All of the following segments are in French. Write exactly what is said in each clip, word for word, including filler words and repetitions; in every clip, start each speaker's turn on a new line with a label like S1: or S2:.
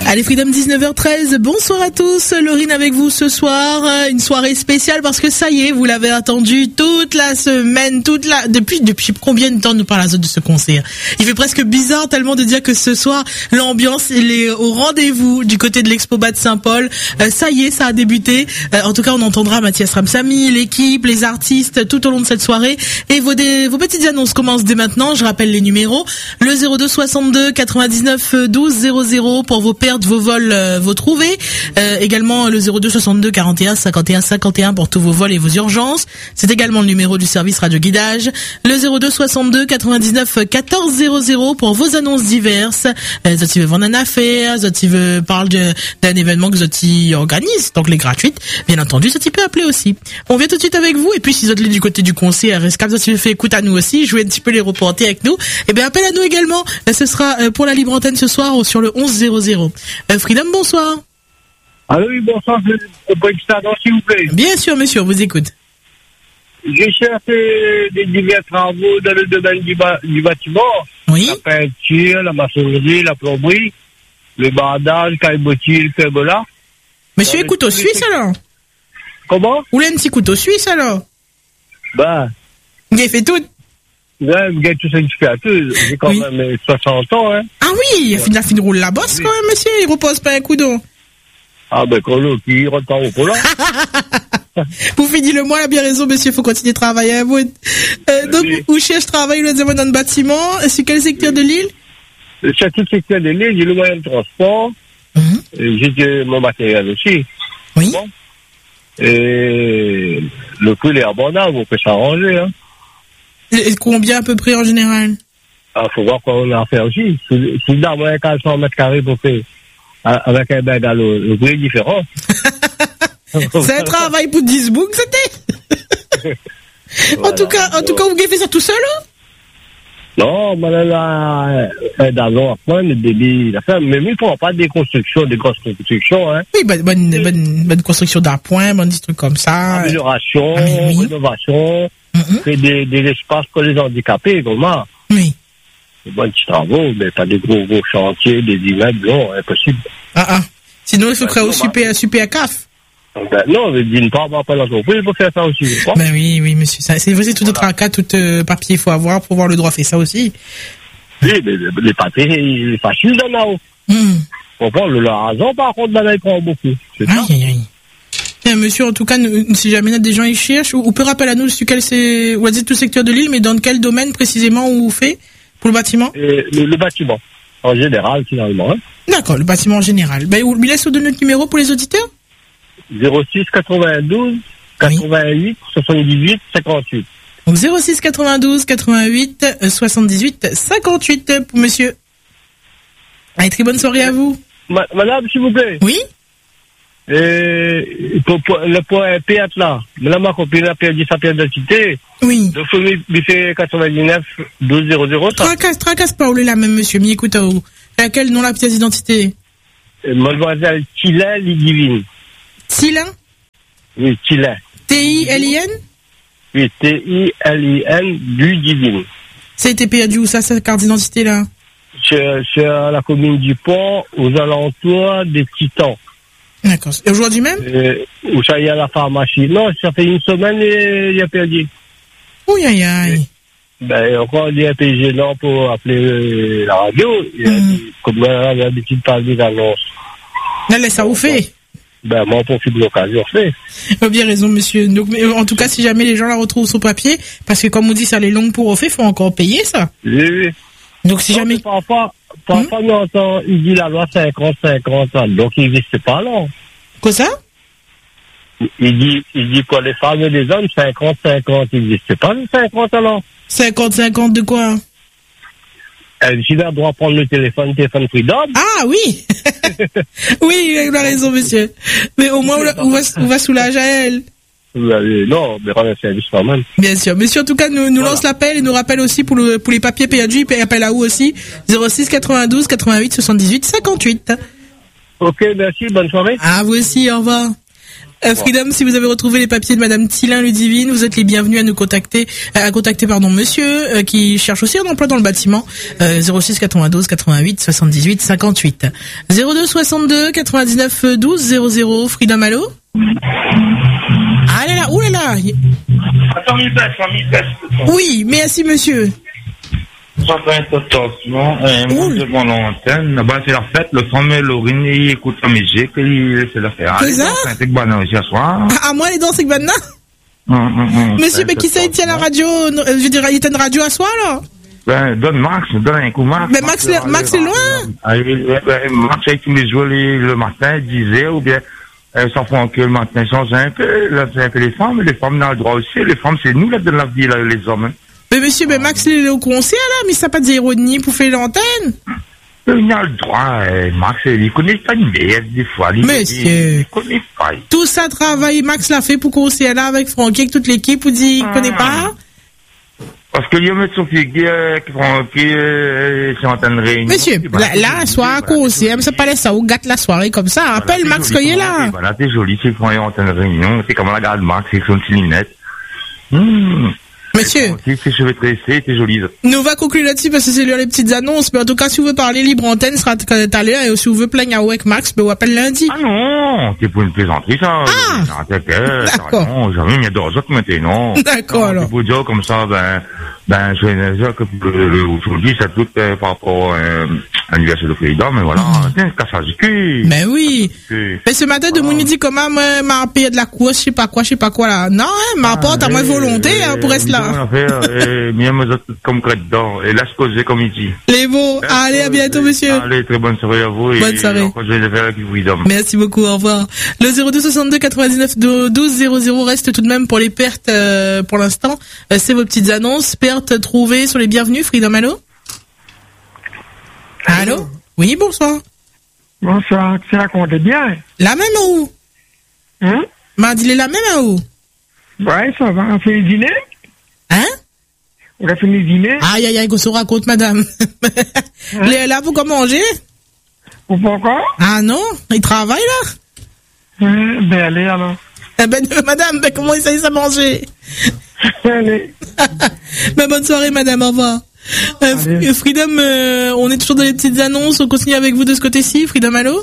S1: Allez, Freedom, dix-neuf heures treize, bonsoir à tous, Laurine avec vous ce soir, une soirée spéciale parce que ça y est, vous l'avez attendu toute la semaine, toute la, depuis, depuis combien de temps nous parle de ce concert? Il fait presque bizarre tellement de dire que ce soir, l'ambiance, elle est au rendez-vous du côté de l'Expo Bad Saint-Paul, euh, ça y est, ça a débuté, euh, en tout cas on entendra Mathias Ramsamy, l'équipe, les artistes tout au long de cette soirée, et vos, des, vos petites annonces commencent dès maintenant. Je rappelle les numéros, le zéro deux soixante-deux quatre-vingt-dix-neuf douze zéro zéro pour vos pertes, vos vols, euh, vos trouvées. Euh, également le zéro deux soixante-deux quarante et un cinquante et un cinquante et un pour tous vos vols et vos urgences. C'est également le numéro du service radio guidage. Le zéro deux soixante-deux quatre-vingt-dix-neuf quatorze zéro zéro pour vos annonces diverses. Euh, Zoti veut vendre une affaire, Zoti veut parler de, d'un événement que Zoti organise, donc les gratuites. Bien entendu, Zoti peut appeler aussi. On vient tout de suite avec vous, et puis si Zoti est du côté du concert, Rescap, Zoti fait écoute à nous aussi, jouer un petit peu les reporter avec nous. Et bien appelle à nous également. Ce sera pour la libre antenne ce soir sur le onze zéro zéro. Euh, Freedom, bonsoir.
S2: Allô, oui, bonsoir, je peux extérieur, s'il vous plaît.
S1: Bien sûr, monsieur, on vous écoute.
S2: J'ai cherché des divers travaux dans le domaine du, ba- du bâtiment.
S1: Oui.
S2: La peinture, la maçonnerie, la plomberie, le bardage, caillebotis, le faible-là.
S1: Monsieur, couteau suisse alors?
S2: Comment?
S1: Vous voulez un petit couteau suisse alors?
S2: Ben.
S1: Il fait tout.
S2: Ouais, j'ai tout ça tout. J'ai quand oui. même soixante ans, hein.
S1: Ah oui, il a la fine roule la bosse oui. quand même, monsieur. Il repose pas un coup d'eau.
S2: Ah ben, quand l'autre, il rentre pas au collant.
S1: Vous finissez le mois, il a bien raison, monsieur. Il faut continuer de travailler à vous. Euh, donc, oui. où cherche travail le dans le bâtiment? Sur quel secteur de l'île?
S2: Sur tout le secteur de l'île, j'ai le moyen de transport. Mm-hmm. J'ai mon matériel aussi.
S1: Oui.
S2: Bon. Et le prix est abordable, on peut s'arranger, hein.
S1: Et combien à peu près en général?
S2: Ah, faut voir quoi on a à faire aussi. Si, si d'abord un quatre cents mètres carrés pour faire, avec un bain à l'eau, le prix est différent.
S1: C'est un travail pour dix boucs, c'était? voilà, en tout cas, en tout cas, vous avez fait ça tout seul, hein?
S2: Non, mais là, un d'avant, après, le débit, la femme, mais il ne faut pas des constructions, des grosses constructions, hein.
S1: Oui, bonne, bonne, bonne, bonne construction d'appoint, bonne des trucs comme ça.
S2: Amélioration, ah, oui. rénovation. Mm-hmm. C'est des, des espaces pour les handicapés, vraiment.
S1: Oui.
S2: Des bons petits travaux, mais pas des gros, gros chantiers, des immeubles, non, impossible.
S1: Ah, ah. Sinon, il faut créer au super, super C A F.
S2: Ben, non, mais d'une part, on va pas l'entreprise pour faire ça aussi, je crois.
S1: Ben oui, oui, monsieur. Ça, c'est vrai, c'est tout voilà. Autre cas, tout euh, papier, il faut avoir pour voir le droit faire ça aussi.
S2: Oui, mais les papiers, c'est facile d'en avoir.
S1: Mm.
S2: On prend le raison, par contre, ben là, il prend beaucoup. C'est
S1: aïe, ça. aïe, aïe. Bien, monsieur, en tout cas, nous, si jamais des gens y cherchent, ou, ou peut rappeler à nous sur quel c'est, ou dit tout le secteur de l'île, mais dans quel domaine précisément où vous faites pour le bâtiment?
S2: Et le, le bâtiment, en général, finalement. Hein.
S1: D'accord, le bâtiment en général. Ben, vous laissez donner notre numéro pour les auditeurs?
S2: zéro six quatre-vingt-douze quatre-vingt-huit soixante-dix-huit cinquante-huit.
S1: Donc zéro six quatre-vingt-douze quatre-vingt-huit soixante-dix-huit cinquante-huit pour monsieur. Allez, très bonne soirée à vous.
S2: Ma, madame, s'il vous plaît.
S1: Oui.
S2: Et pour, pour, le point P quatre là, madame ma copine a perdu sa pièce d'identité.
S1: Oui.
S2: Donc, il faut faire quatre-vingt-dix-neuf douze zéro zéro.
S1: Tracasse, tracasse pas, là, même monsieur, mais écoute, où? À quel nom la pièce d'identité?
S2: Mademoiselle Tilin Lidivine.
S1: Tilin?
S2: Oui, Tilin.
S1: T I L I N?
S2: Oui, T I L I N, Ludivine.
S1: Ça a été perdu où ça, cette carte d'identité là?
S2: Sur, sur la commune du Pont, aux alentours des Titans.
S1: D'accord. Et aujourd'hui même?
S2: euh, Où ça y est à la pharmacie. Non, ça fait une semaine et il a perdu.
S1: Oui, aïe, aïe.
S2: Ben, encore, il est un peu gênant pour appeler la radio. Il a dit, comme on a l'habitude de parler d'annonces.
S1: Là, laisse ça vous fait.
S2: Ben, moi, on profite de l'occasion, fait.
S1: Vous avez bien raison, monsieur. Donc, mais, en tout cas, si jamais les gens la retrouvent sur papier, parce que comme on dit, ça les longues pour refaire, il faut encore payer ça.
S2: Oui, oui.
S1: Donc, si non, jamais.
S2: Parfois, parfois, hum? on entend, il dit la loi cinquante cinquante, donc il n'existe pas, non.
S1: Quoi ça?
S2: Il dit, il dit pour les femmes et les hommes, cinquante cinquante, il n'existe pas le cinquante alors.
S1: cinquante cinquante de quoi?
S2: Elle dit, elle doit prendre le téléphone, téléphone Freedom.
S1: Ah oui. Oui, il a raison, monsieur. Mais au moins, on va, on va soulager à elle.
S2: Non, mais rendre un service quand même.
S1: Bien sûr. Monsieur, en tout cas, nous, nous voilà. lance l'appel et nous rappelle aussi pour, le, pour les papiers P A D J, et appel à où aussi? zéro six quatre-vingt-douze quatre-vingt-huit soixante-dix-huit cinquante-huit.
S2: Ok, merci, bonne soirée.
S1: À vous aussi, au revoir. Euh, Freedom, si vous avez retrouvé les papiers de Madame Thilin Ludivine, vous êtes les bienvenus à nous contacter, euh, à contacter pardon monsieur euh, qui cherche aussi un emploi dans le bâtiment. Euh, zéro six quatre-vingt-douze quatre-vingt-huit soixante-dix-huit cinquante-huit. zéro deux soixante-deux quatre-vingt-dix-neuf douze zéro zéro. Freedom, allô? Ah là là, ouh là là.
S3: Attends, mille places, mille places.
S1: Oui, merci monsieur.
S3: J'entends un attention, euh, moi je prends l'antenne, là-bas c'est la fête, le fameux Laurine, il écoute la musique, il c'est la fête.
S1: C'est ça?
S3: C'est que bon aussi à soir.
S1: Ah, moi, les danses avec Banna?
S3: Hum, hum, hum,
S1: Monsieur, mais qui ça, il tient la radio, euh, je dirais, il tient une radio à soi, là?
S3: Ben, donne Max, donne un coup Max.
S1: Mais Max, Max, Max est loin?
S3: Ah, il, ben, Max, avec tous les jours, les, le matin, il disait, ou bien, euh, s'en font que le matin, change un peu, là, c'est un peu les femmes, les femmes ont le droit aussi, les femmes, c'est nous, là, de la vie, là, les hommes, hein.
S1: Mais monsieur, mais Max, il est au concert, là, mais ça n'a pas d'ironie pour faire l'antenne.
S3: Il a le droit, euh, Max, il connaît pas une merde, des fois. Il,
S1: Monsieur.
S3: Il, il connaît pas.
S1: Tout ça travail, Max l'a fait pour concert là avec Francky, avec toute l'équipe, vous dit, il
S3: Ah.
S1: connaît pas?
S3: Parce qu'il y a mettre son fille qui, euh, qui prend, qui, euh, c'est en train de réunion.
S1: Monsieur, là, là, soir, concert, mais ça pas ça, ou gâte la soirée comme ça. Appelle Max quand il est là.
S3: Voilà, t'es joli, c'est quand il est en train de réunion, c'est comme la garde Max, avec son petit lunette. Hum.
S1: Monsieur.
S3: Si tes cheveux tressés, t'es jolie.
S1: Nous on va conclure là-dessus parce que c'est l'heure les petites annonces. Mais en tout cas, si vous voulez parler libre antenne, sera tout à l'heure. Et si vous voulez plaigner avec Max, ben, on appelle lundi.
S3: Ah non, t'es pour une plaisanterie, ça.
S1: Ah.
S3: D'accord. Non, jamais, il y a deux autres maintenant.
S1: D'accord, alors.
S3: Pour dire comme ça, ben, ben, je vais dire que le, le, aujourd'hui, c'est tout euh, par rapport euh, à l'anniversaire de Freedom, mais voilà,
S1: Mm.
S3: c'est un cassage du cul.
S1: Mais oui.
S3: Que-
S1: Mais ce matin, de
S3: Voilà.
S1: Mouni dit comment, moi, m'a payé de la course, je sais pas quoi, je sais pas quoi, là. Non, hein, m'apporte à moi
S3: Ah,
S1: volonté,
S3: euh,
S1: hein, pour rester là.
S3: On a fait, euh, mieux me autres comme crête dedans, et laisse causer comme il dit.
S1: Les beaux. Allez, à bientôt, monsieur.
S3: Allez, très bonne soirée à vous.
S1: Bonne
S3: et
S1: soirée.
S3: encore, je vais le faire avec Freedom.
S1: Merci beaucoup, au revoir. Le zéro deux soixante-deux quatre-vingt-dix-neuf douze zéro zéro reste tout de même pour les pertes, euh, pour l'instant. Euh, c'est vos petites annonces. Pertes trouvées sur les bienvenus. Freedom, allô? Allô? Oui, bonsoir.
S4: Bonsoir, tu racontes bien.
S1: La même ou?
S4: Hein?
S1: M'a dit la même ou?
S4: Ouais, ça va, on fait le dîner.
S1: Hein?
S4: On a fini le dîner.
S1: Aïe, aïe, aïe, qu'on se raconte, madame. Elle est là pour comment manger?
S4: Ou pas encore?
S1: Ah non? Il travaille, là?
S4: Hein? Ben, allez, alors.
S1: Eh ben, euh, madame, ben, comment il s'agit à manger?
S4: Allez.
S1: Ben, bonne soirée, madame, au revoir. Euh,
S4: Allez.
S1: F- Freedom, euh, on est toujours dans les petites annonces. On continue avec vous de ce côté-ci. Freedom, allô?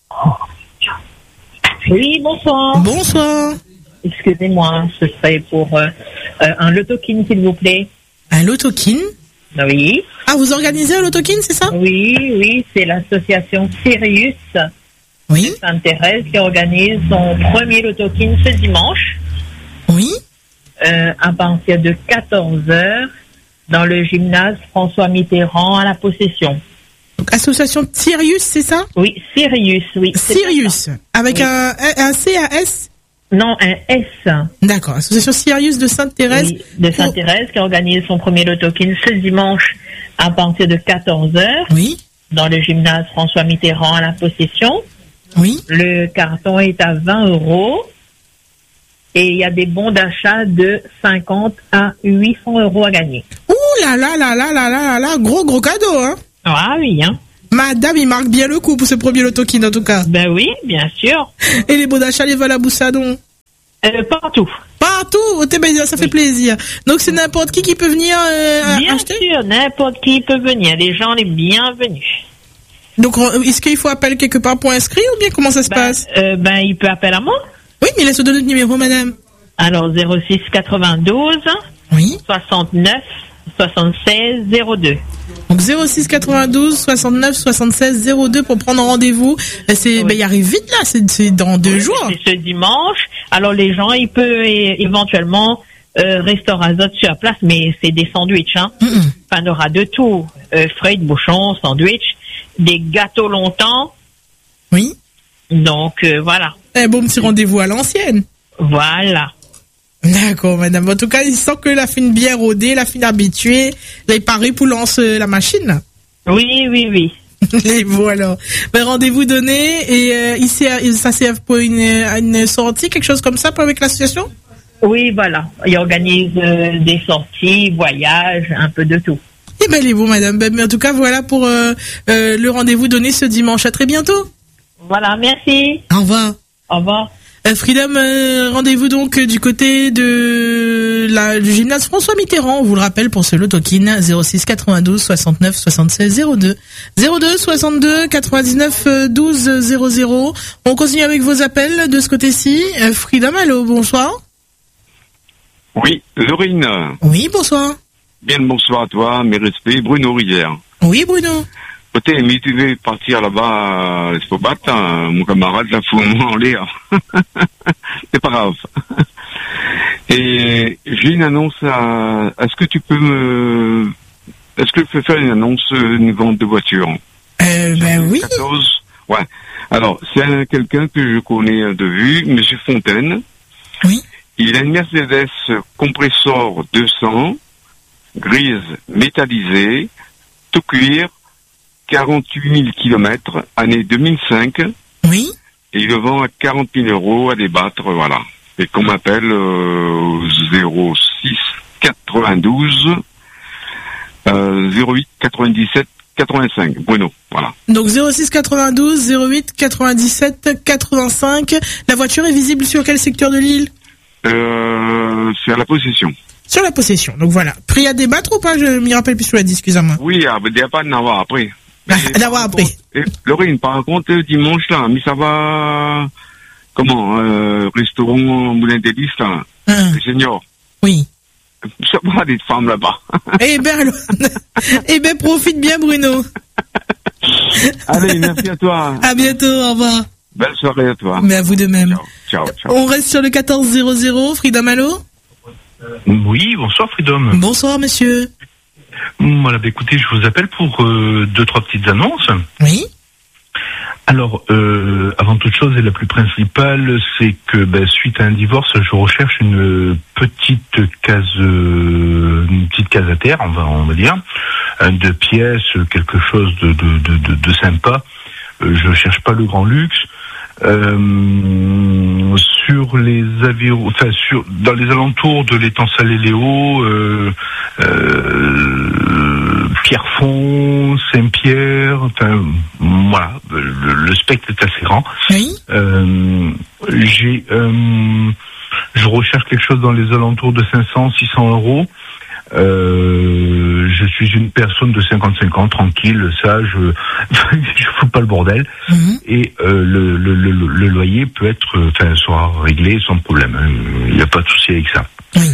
S5: Oui, bonsoir.
S1: Bonsoir.
S5: Excusez-moi, ce serait pour euh, euh, un lotokin, s'il vous plaît.
S1: Un lotokin?
S5: Oui,
S1: Ah, vous organisez un lotokin, c'est ça?
S5: oui, oui, c'est l'association Sirius
S1: Oui,
S5: Sainte-Thérèse qui organise son premier lotokin ce dimanche
S1: oui.
S5: euh, à partir de quatorze heures dans le gymnase François Mitterrand à la Possession.
S1: Donc, association Sirius, c'est ça?
S5: Oui, Sirius, oui. c'est
S1: Sirius. Avec
S5: Oui.
S1: un, un C A S?
S5: ça. Non, un S.
S1: D'accord. Association Sirius de Sainte-Thérèse.
S5: Oui, de Sainte-Thérèse qui organise son premier lotokin ce dimanche à partir de quatorze heures
S1: Oui,
S5: dans le gymnase François Mitterrand à la Possession.
S1: oui.
S5: Le carton est à vingt euros et il y a des bons d'achat de cinquante à huit cents euros à gagner.
S1: Ouh là là là là là là là là, gros gros cadeau, hein.
S5: Ah oui, hein.
S1: Madame, il marque bien le coup pour ce premier lotokin, en tout cas.
S5: Ben oui, bien sûr.
S1: Et les beaux d'achat, les valent à Boussadon.
S5: Euh, partout.
S1: Partout, au Tébézia, ça fait plaisir. Donc c'est n'importe qui qui peut venir euh,
S5: Bien
S1: acheter.
S5: sûr, n'importe qui peut venir. Les gens les bienvenus.
S1: Donc on- est-ce qu'il faut appeler quelque part pour inscrire ou bien comment ça se
S5: Ben,
S1: passe?
S5: euh, ben, il peut appeler à moi.
S1: Oui, mais laisse donner notre numéro, madame.
S5: Alors, zéro six quatre-vingt-douze
S1: Oui.
S5: soixante-neuf soixante-seize zéro deux.
S1: Donc zéro six quatre-vingt-douze soixante-neuf soixante-seize zéro deux pour prendre rendez-vous. Euh, C'est,
S5: Oui.
S1: ben il arrive vite là, c'est, c'est dans deux jours.
S5: C'est ce dimanche. Alors, les gens, ils peuvent é- éventuellement euh, rester à Zot sur place, mais c'est des sandwichs, hein.
S1: Mm, mm.
S5: Enfin, on aura de tout. Euh, frites, bouchons, sandwich, des gâteaux longtemps.
S1: Oui.
S5: Donc, euh, voilà.
S1: Un bon petit rendez-vous à l'ancienne.
S5: Voilà.
S1: D'accord, madame. En tout cas, il sent que la fine bien rodée, la fine habituée, là, il paraît pour lancer la machine, là.
S5: Oui, oui, oui.
S1: Et voilà. Ben, rendez-vous donné, et euh, ici, euh, ça sert pour une, une sortie, quelque chose comme ça, pour avec l'association?
S5: Oui, voilà. Ils organisent euh, des sorties, voyages, un peu de tout.
S1: Eh ben, il est bon, madame. Ben, mais en tout cas, voilà pour euh, euh, le rendez-vous donné ce dimanche. À très bientôt.
S5: Voilà, merci.
S1: Au revoir.
S5: Au revoir.
S1: Euh, Freedom, euh, rendez-vous donc du côté de la, du gymnase François Mitterrand, on vous le rappelle, pour ce loto-kin, zéro six quatre-vingt-douze soixante-neuf soixante-seize zéro deux. zéro deux soixante-deux quatre-vingt-dix-neuf douze zéro zéro. On continue avec vos appels de ce côté-ci. Euh, Freedom, allô, bonsoir.
S6: Oui, Laurine.
S1: Oui, bonsoir.
S6: Bien le bonsoir à toi, mes respects, Bruno Rivière.
S1: Oui, Bruno.
S6: Côté, mais tu veux partir là-bas, il faut battre, hein, mon camarade, là, faut en l'air. C'est pas grave. Et j'ai une annonce à, est-ce que tu peux me, est-ce que tu peux faire une annonce, une vente de voiture?
S1: Euh, ben oui.
S6: quatorze Ouais. Alors, c'est un, quelqu'un que je connais de vue, Monsieur Fontaine.
S1: Oui.
S6: Il a une Mercedes Compressor deux cents, grise métallisée, tout cuir, quarante-huit mille kilomètres, année deux mille cinq.
S1: Oui.
S6: Et il le vend à quarante mille euros à débattre, voilà. Et qu'on m'appelle euh, zéro six quatre-vingt-douze euh, zéro huit quatre-vingt-dix-sept quatre-vingt-cinq, Bruno, voilà.
S1: Donc zéro six quatre-vingt-douze zéro huit quatre-vingt-dix-sept quatre-vingt-cinq. La voiture est visible sur quel secteur de l'île?
S6: Euh, c'est à la possession.
S1: Sur la possession, donc voilà. Prix à débattre ou pas? Je m'y rappelle plus sur la disque, excusez-moi.
S6: Oui, ah, il n'y a pas d'en avoir après.
S1: Ah, d'avoir après.
S6: Et, Laurine, par contre, dimanche là, mais ça va, comment, euh, restaurant Moulin des Listes, là,
S1: Hein.
S6: les seniors.
S1: Oui.
S6: Ça va des femmes là-bas.
S1: Eh ben, alors, eh ben, profite bien, Bruno.
S6: Allez, merci à toi.
S1: À bientôt, au revoir.
S6: Belle soirée à toi.
S1: Mais à vous de même.
S6: Ciao, ciao, ciao.
S1: On reste sur le quatorze zéro zéro, Freedom, allô?
S7: Oui, bonsoir Freedom.
S1: Bonsoir, monsieur.
S7: Voilà, bah, écoutez, je vous appelle pour euh, deux, trois petites annonces.
S1: Oui.
S7: Alors, euh, avant toute chose, et la plus principale, c'est que bah, suite à un divorce, je recherche une petite case, euh, une petite case à terre, on va, on va dire, de pièces, quelque chose de, de, de, de, de sympa. Euh, je cherche pas le grand luxe. Euh, sur les avions, enfin sur dans les alentours de l'étang Salé-Léo, euh, euh, Pierrefonds, Saint-Pierre, enfin voilà, le, le spectre est assez grand.
S1: Oui.
S7: Euh, j'ai, euh, je recherche quelque chose dans les alentours de cinq cents, six cents euros. Euh, je suis une personne de cinquante-cinq ans, tranquille, sage, je fous pas le bordel. Mmh. Et euh, le, le, le, le loyer peut être, enfin, sera réglé sans problème. Il n'y a pas de souci avec ça. Mmh.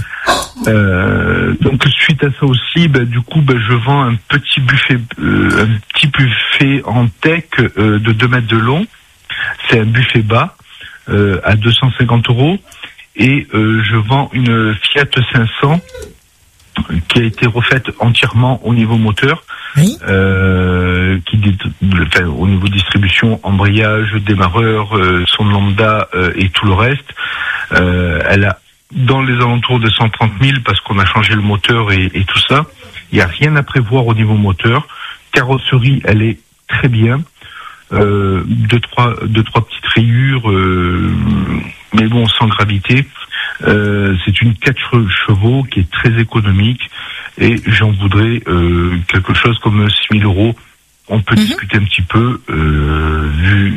S7: Euh, donc suite à ça aussi, bah, du coup, bah, je vends un petit buffet, euh, un petit buffet en tech euh, de deux mètres de long. C'est un buffet bas euh, à deux cent cinquante euros. Et euh, je vends une Fiat cinq cents. Qui a été refaite entièrement au niveau moteur, oui. euh, qui enfin, au niveau distribution, embrayage, démarreur, euh, son lambda euh, et tout le reste. Euh, elle a dans les alentours de cent trente mille parce qu'on a changé le moteur et, et tout ça. Il n'y a rien à prévoir au niveau moteur. Carrosserie, elle est très bien. Euh, deux trois deux trois petites rayures, euh, mais bon sans gravité. Euh, c'est une quatre chevaux qui est très économique et j'en voudrais euh, quelque chose comme six mille euros. On peut mm-hmm. discuter un petit peu euh, vu,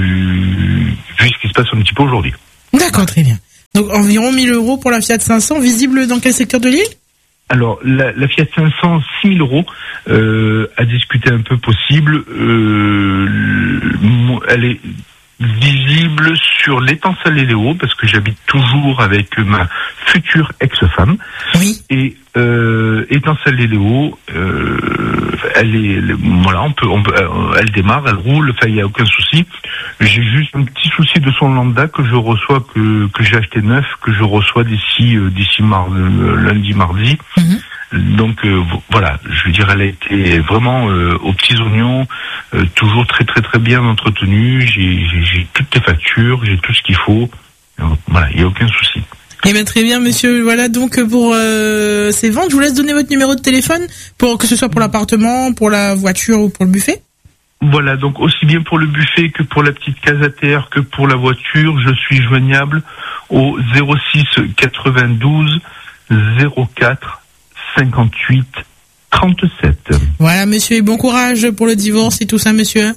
S7: vu, vu ce qui se passe un petit peu aujourd'hui.
S1: D'accord, très bien. Donc environ mille euros pour la Fiat cinq cents, visible dans quel secteur de l'île?
S7: Alors, la, la Fiat cinq cents, six mille euros, euh, à discuter un peu possible. Euh, elle est visible sur l'étang Salé-Léo, parce que j'habite toujours avec ma future ex-femme.
S1: Oui.
S7: Et euh, étang Salé-Léo, euh, elle est, elle, voilà, on peut, on peut, elle démarre, elle roule, enfin, il n'y a aucun souci. J'ai juste un petit souci de son lambda que je reçois, que que j'ai acheté neuf, que je reçois d'ici euh, d'ici mar- euh, lundi, mardi. Mm-hmm. Donc euh, voilà, je veux dire, elle a été vraiment euh, aux petits oignons, euh, toujours très très très bien entretenue. J'ai, j'ai, j'ai toutes les factures, j'ai tout ce qu'il faut. Donc, voilà, il n'y a aucun souci.
S1: Eh bien très bien, monsieur. Voilà donc pour euh, ces ventes. Je vous laisse donner votre numéro de téléphone pour que ce soit pour l'appartement, pour la voiture ou pour le buffet.
S7: Voilà, donc aussi bien pour le buffet que pour la petite case à terre que pour la voiture, je suis joignable au zéro six quatre-vingt-douze zéro quatre cinquante-huit trente-sept.
S1: Voilà, monsieur, et bon courage pour le divorce et tout ça, monsieur.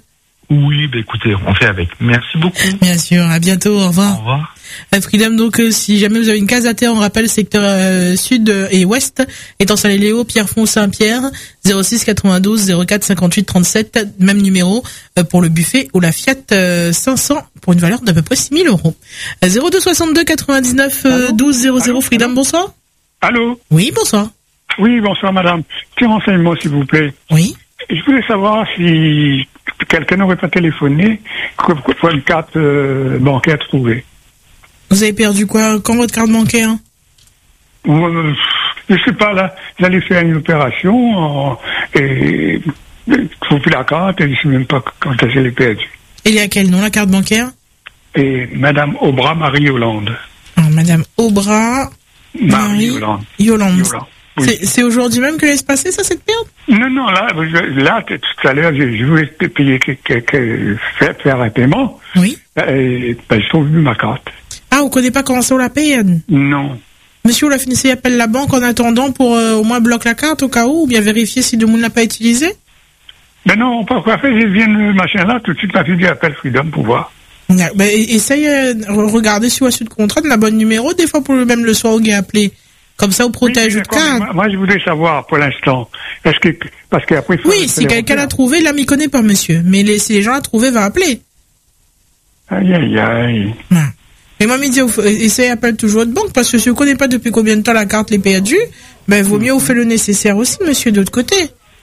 S7: Oui, bah écoutez, on fait avec. Merci beaucoup.
S1: Bien sûr, à bientôt, au revoir.
S7: Au revoir.
S1: Euh, Freedom, donc euh, si jamais vous avez une case à terre, on rappelle secteur euh, sud euh, et ouest, étant salé Léo, Pierrefonds, Saint-Pierre, zéro six quatre-vingt-douze zéro quatre cinquante-huit trente-sept, même numéro euh, pour le buffet ou la Fiat euh, cinq cents pour une valeur d'à peu près six mille euros. Euh, zéro deux soixante-deux quatre-vingt-dix-neuf euh, douze zéro zéro, Freedom, bonsoir.
S8: Allô?
S1: Oui, bonsoir.
S8: Oui, bonsoir madame. Petit renseignement s'il vous plaît.
S1: Oui.
S8: Je voulais savoir si quelqu'un n'aurait pas téléphoné pour une carte euh, bancaire trouvée.
S1: Vous avez perdu quoi? Quand votre carte bancaire?
S8: Euh, je sais pas, là, j'allais faire une opération euh, et je trouve plus la carte et je sais même pas quand je l'ai perdue.
S1: Et il y a quel nom, la carte bancaire?
S8: Et madame Aubra Marie-Yolande.
S1: Alors, madame Aubra
S8: Marie-Yolande.
S1: Yolande.
S8: Yolande. Oui.
S1: C'est, c'est aujourd'hui même que laisse passer ça, cette perte?
S8: Non, non, là, je- là t- tout à l'heure, je, je voulais te payer, que, que, que- faire, faire un paiement.
S1: Oui.
S8: Et ben, je trouve plus ma carte.
S1: Ah, on connaît pas comment ça on la paye?
S8: Non.
S1: Monsieur, la finissez appelle la banque en attendant pour euh, au moins bloquer la carte au cas où, ou bien vérifier si le monde l'a pas utilisé?
S8: Ben non, pas quoi faire, je viens le machin là, tout de suite, ma fille dit appelle Freedom pour voir.
S1: Ah, ben, e- essaye euh, re- regarder sur la suite de contrat de la bonne numéro, des fois pour le même le soir au gars appelé. Comme ça, on protège
S8: Oui,
S1: votre
S8: d'accord, mais
S1: carte.
S8: moi, moi, je voudrais savoir pour l'instant. Est-ce que, parce qu'après, il faut-
S1: Oui,
S8: il faut
S1: si
S8: les
S1: quelqu'un l'a
S8: refaire.
S1: trouvé, là, m'y connaît pas, monsieur. Mais les, si les gens l'ont trouvé, va appeler.
S8: Aïe, aïe, aïe.
S1: Ah. Et moi, me dit, essayez appelle toujours votre banque, parce que si vous connaissez pas depuis combien de temps la carte les perdue, ben, vaut mieux vous faire le nécessaire aussi, monsieur, de l'autre côté.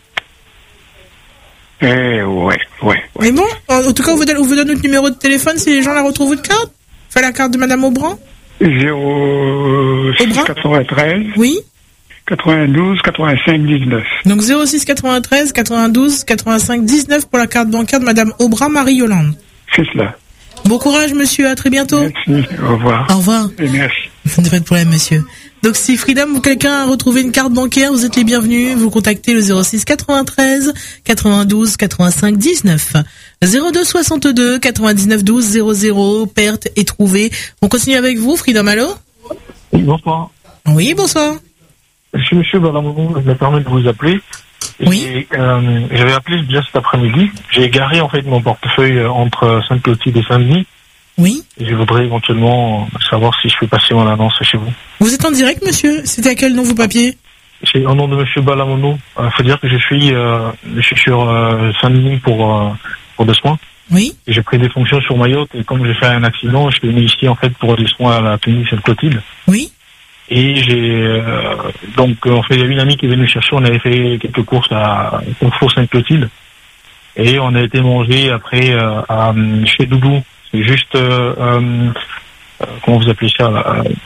S8: Eh, ouais, ouais, ouais.
S1: Mais bon, en, en tout cas, on vous donne, on vous donne notre numéro de téléphone si les gens la retrouvent votre carte. Fait la carte de madame Aubran.
S8: zéro six
S1: Aubra
S8: quatre-vingt-treize,
S1: Oui.
S8: quatre-vingt-douze, quatre-vingt-cinq, dix-neuf.
S1: Donc zéro six quatre-vingt-treize quatre-vingt-douze quatre-vingt-cinq dix-neuf pour la carte bancaire de madame Aubra Marie-Yolande.
S8: C'est cela.
S1: Bon courage, monsieur. À très bientôt.
S8: Merci, au revoir.
S1: Au revoir.
S8: Et merci.
S1: Pas de problème, monsieur. Donc, si Freedom ou quelqu'un a retrouvé une carte bancaire, vous êtes les bienvenus. Vous contactez le zéro six quatre-vingt-treize quatre-vingt-douze quatre-vingt-cinq dix-neuf. zéro deux soixante-deux quatre-vingt-dix-neuf douze zéro zéro. Perte et trouvée. On continue avec vous, Freedom, allô?
S9: Oui, bonsoir.
S1: Oui, bonsoir.
S9: Je suis monsieur Balamou, je me permets de vous appeler.
S1: Oui.
S9: J'ai, euh, j'avais appelé déjà cet après-midi. J'ai garé en fait mon portefeuille entre Sainte-Clotilde et Saint-Denis.
S1: Oui.
S9: Et je voudrais éventuellement savoir si je peux passer mon annonce chez vous.
S1: Vous êtes en direct, monsieur? C'était à quel nom vos papiers?
S9: C'est au nom de monsieur Balamono. Il euh, faut dire que je suis, euh, je suis sur euh, Saint-Denis pour, euh, pour des soins.
S1: Oui.
S9: Et j'ai pris des fonctions sur Mayotte et comme j'ai fait un accident, je suis venu ici en fait pour des soins à la clinique Sainte-Clotilde.
S1: Oui.
S9: Et j'ai euh, donc en fait il y a une amie qui est venue chercher, on avait fait quelques courses à Carrefour Sainte-Clotilde et on a été manger après euh, à, chez Doudou. C'est juste euh, euh, comment vous appelez ça là, euh,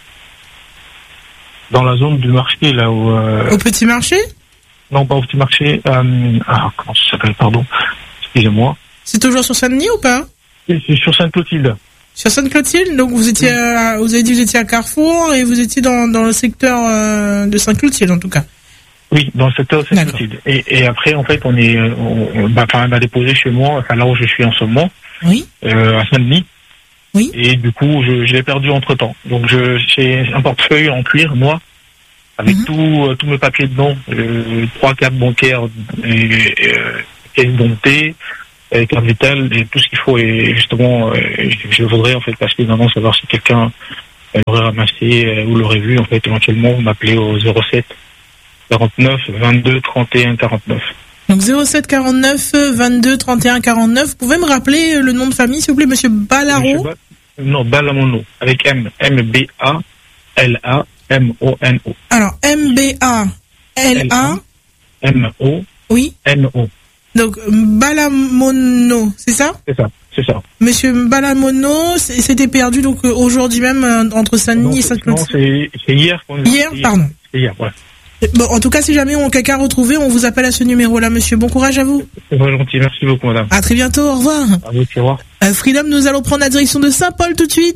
S9: dans la zone du marché là où euh,
S1: Au petit marché?
S9: non pas au petit marché euh, ah comment ça s'appelle pardon excusez-moi.
S1: C'est toujours sur Saint-Denis ou pas?
S9: C'est c'est sur Sainte-Clotilde.
S1: Sur Sainte-Clotilde, donc vous étiez, à, vous avez dit que vous étiez à Carrefour et vous étiez dans, dans le secteur euh, de Sainte-Clotilde en tout cas.
S9: Oui, dans le secteur de Sainte-Clotilde. Et, et après, en fait, on est, on, on, bah, enfin, elle m'a déposé chez moi, enfin là où je suis en ce moment,
S1: Oui.
S9: euh, à Saint-Denis.
S1: Oui.
S9: Et du coup, je, je l'ai perdu entre temps. Donc, je, j'ai un portefeuille en cuir noir avec
S1: Mhm.
S9: tout, euh, tous mes papiers dedans, euh, trois cartes bancaires, et, et, euh, caisse d'identité, euh, carte vitale et tout ce qu'il faut. Et justement, euh, je, je voudrais en fait passer une annonce, savoir si quelqu'un euh, l'aurait ramassé euh, ou l'aurait vu en fait éventuellement m'appeler au zéro sept quarante-neuf vingt-deux trente et un quarante-neuf.
S1: Donc zéro sept quarante-neuf vingt-deux trente et un quarante-neuf. Vous pouvez me rappeler le nom de famille, s'il vous plaît, monsieur Balaro?
S9: Monsieur Ba- non, Balamono, avec M, M B A L A M O N O.
S1: Alors, M B A L A
S9: M O
S1: Oui.
S9: N O.
S1: Donc, Balamono, c'est ça?
S9: C'est ça, c'est ça.
S1: Monsieur Balamono, c'est- c'était perdu donc euh, aujourd'hui même euh, entre Saint-Denis
S9: Non,
S1: et
S9: c'est-
S1: Sainte-Clotilde.
S9: non, c'est c'est hier qu'on
S1: Hier,
S9: c'est
S1: pardon.
S9: C'est hier, ouais.
S1: Bon, en tout cas, si jamais on quelqu'un a retrouvé, on vous appelle à ce numéro-là, monsieur. Bon courage à vous.
S9: C'est très gentil, merci beaucoup, madame.
S1: À très bientôt, au revoir.
S9: À vous, au revoir.
S1: Euh, Freedom, nous allons prendre la direction de Saint-Paul tout de suite.